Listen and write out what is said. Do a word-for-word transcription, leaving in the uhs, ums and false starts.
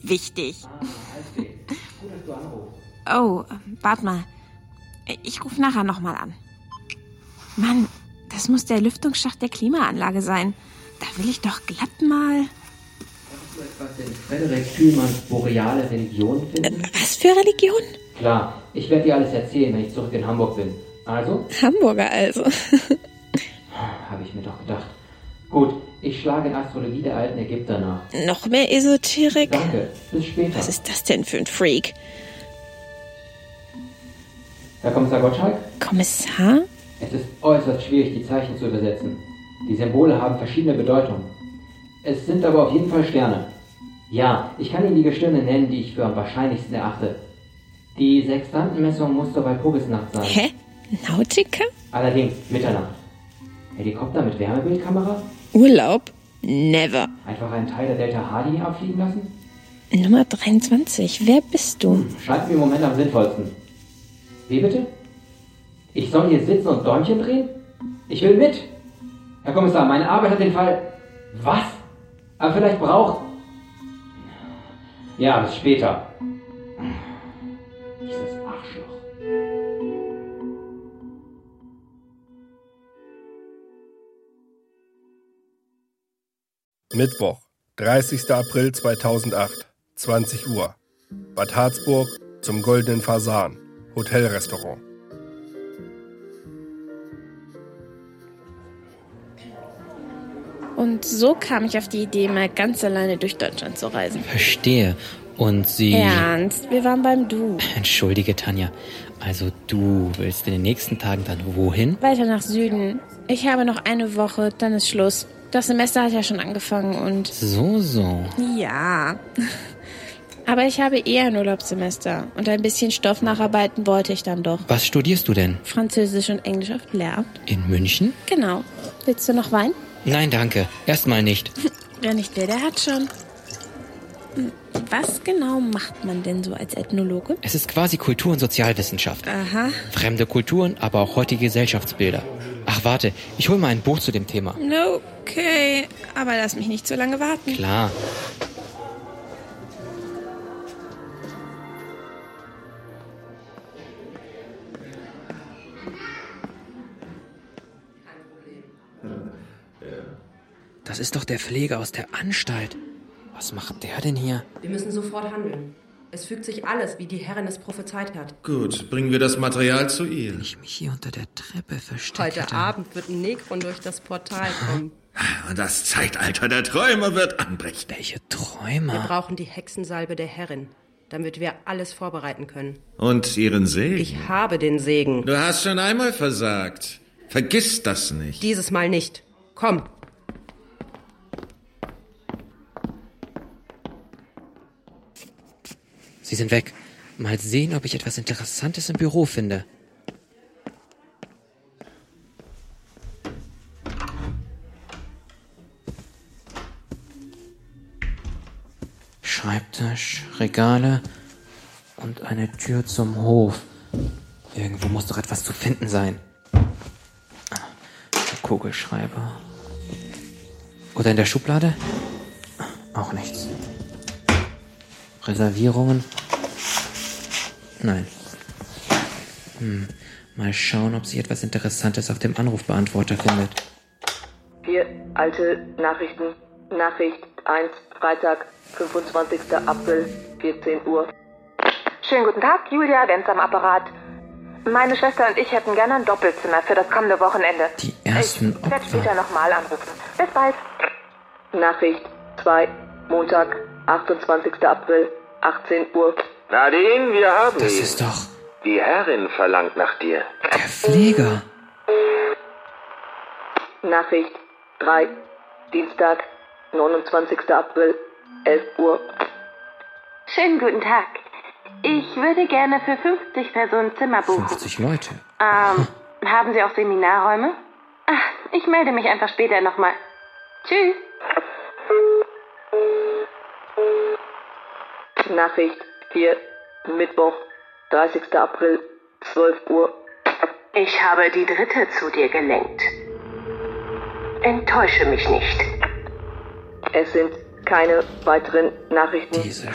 wichtig. Oh, warte mal. Ich rufe nachher nochmal an. Mann, das muss der Lüftungsschacht der Klimaanlage sein. Da will ich doch glatt mal... Kannst du etwas in Frederik Thülmanns boreale Religion finden? Äh, was für Religion? Klar, ich werde dir alles erzählen, wenn ich zurück in Hamburg bin. Also? Hamburger also. Habe ich mir doch gedacht. Gut, ich schlage in Astrologie der alten Ägypter nach. Noch mehr Esoterik? Danke, bis später. Was ist das denn für ein Freak? Herr Kommissar Gottschalk? Kommissar? Es ist äußerst schwierig, die Zeichen zu übersetzen. Die Symbole haben verschiedene Bedeutungen. Es sind aber auf jeden Fall Sterne. Ja, ich kann Ihnen die Gestirne nennen, die ich für am wahrscheinlichsten erachte. Die Sextantenmessung muss zur Walpurgisnacht sein. Hä? Nautica? Allerdings Mitternacht. Helikopter mit Wärmebildkamera? Urlaub? Never. Einfach einen Teil der Delta-H-Linie abfliegen lassen? Nummer dreiundzwanzig. Wer bist du? Hm, scheint mir im Moment am sinnvollsten. Wie bitte? Ich soll hier sitzen und Däumchen drehen? Ich will mit. Herr Kommissar, meine Arbeit hat den Fall... Was? Aber vielleicht braucht... Ja, bis später. Dieses Arschloch. Mittwoch, dreißigster April zweitausendacht, zwanzig Uhr. Bad Harzburg zum Goldenen Fasan, Hotelrestaurant. Und so kam ich auf die Idee, mal ganz alleine durch Deutschland zu reisen. Verstehe. Und Sie... Ernst? Wir waren beim Du. Entschuldige, Tanja. Also du willst in den nächsten Tagen dann wohin? Weiter nach Süden. Ich habe noch eine Woche, dann ist Schluss. Das Semester hat ja schon angefangen und... So, so. Ja. Aber ich habe eher ein Urlaubssemester. Und ein bisschen Stoff nacharbeiten wollte ich dann doch. Was studierst du denn? Französisch und Englisch auf Lehramt. In München? Genau. Willst du noch Wein? Nein, danke. Erstmal nicht. Wer nicht will, der hat schon. Was genau macht man denn so als Ethnologe? Es ist quasi Kultur- und Sozialwissenschaft. Aha. Fremde Kulturen, aber auch heutige Gesellschaftsbilder. Ach, warte. Ich hole mal ein Buch zu dem Thema. Okay, aber lass mich nicht so lange warten. Klar. Das ist doch der Pfleger aus der Anstalt. Was macht der denn hier? Wir müssen sofort handeln. Es fügt sich alles, wie die Herrin es prophezeit hat. Gut, bringen wir das Material zu ihr. Wenn ich mich hier unter der Treppe verstecke... Heute hätte. Abend wird ein Negron durch das Portal kommen. Und das Zeitalter der Träume wird anbrechen. Welche Träume? Wir brauchen die Hexensalbe der Herrin, damit wir alles vorbereiten können. Und ihren Segen. Ich habe den Segen. Du hast schon einmal versagt. Vergiss das nicht. Dieses Mal nicht. Komm. Sie sind weg. Mal sehen, ob ich etwas Interessantes im Büro finde. Schreibtisch, Regale und eine Tür zum Hof. Irgendwo muss doch etwas zu finden sein. Ah, der Kugelschreiber. Oder in der Schublade? Auch nichts. Reservierungen? Nein. Hm. Mal schauen, ob sich etwas Interessantes auf dem Anrufbeantworter findet. Hier, alte Nachrichten. Nachricht eins, Freitag, fünfundzwanzigster April, vierzehn Uhr. Schönen guten Tag, Julia Wenz am Apparat. Meine Schwester und ich hätten gerne ein Doppelzimmer für das kommende Wochenende. Die ersten Ich werde Opfer. später nochmal anrufen. Bis bald. Nachricht zwei, Montag, achtundzwanzigster April, achtzehn Uhr. Nadine, wir haben Das ihn. ist doch Die Herrin verlangt nach dir. der Pfleger. Nachricht drei, Dienstag, neunundzwanzigster April, elf Uhr. Schönen guten Tag. Ich würde gerne für fünfzig Personen Zimmer buchen. fünfzig Leute. Ähm, haben Sie auch Seminarräume? Ach, ich melde mich einfach später nochmal. Tschüss. Nachricht vier, Mittwoch, dreißigster April, zwölf Uhr. Ich habe die dritte zu dir gelenkt. Enttäusche mich nicht. Es sind keine weiteren Nachrichten. Diese